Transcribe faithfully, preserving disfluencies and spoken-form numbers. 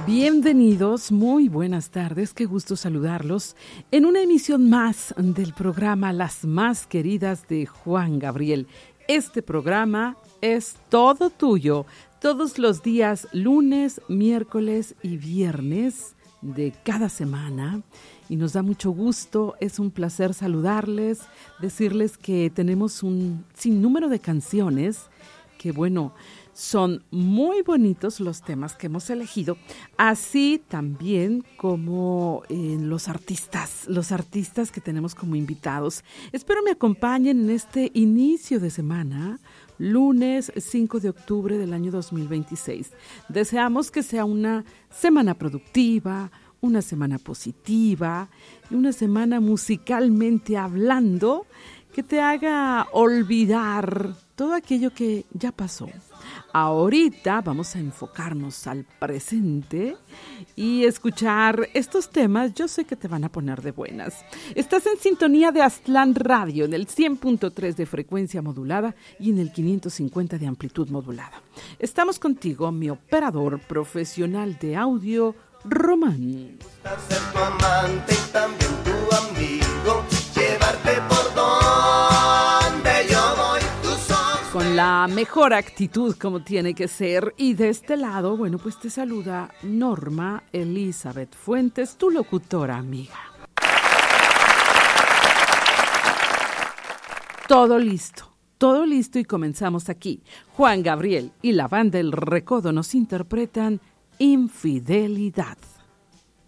Bienvenidos, muy buenas tardes, qué gusto saludarlos en una emisión más del programa Las Más Queridas de Juan Gabriel. Este programa es todo tuyo, todos los días lunes, miércoles y viernes de cada semana. Y nos da mucho gusto, es un placer saludarles, decirles que tenemos un sinnúmero de canciones que, bueno, son muy bonitos los temas que hemos elegido, así también como eh, los artistas, los artistas que tenemos como invitados. Espero me acompañen en este inicio de semana, lunes cinco de octubre del año dos mil veintiséis. Deseamos que sea una semana productiva, una semana positiva, una semana musicalmente hablando que te haga olvidar todo aquello que ya pasó. Ahorita vamos a enfocarnos al presente y escuchar estos temas. Yo sé que te van a poner de buenas. Estás en sintonía de Aztlán Radio en el cien punto tres de frecuencia modulada y en el quinientos cincuenta de amplitud modulada. Estamos contigo, mi operador profesional de audio, Román. Ser tu amante y también tu amigo, llevarte por donde yo voy, tú sos. Con la mejor actitud como tiene que ser. Y de este lado, bueno, pues te saluda Norma Elizabeth Fuentes, tu locutora amiga. Todo listo, todo listo y comenzamos aquí. Juan Gabriel y la banda El Recodo nos interpretan Infidelidad.